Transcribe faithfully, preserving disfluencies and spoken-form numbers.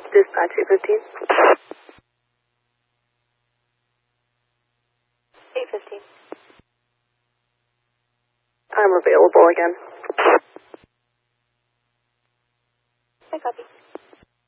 Dispatch eight fifteen. eight fifteen. I'm available again. I copy.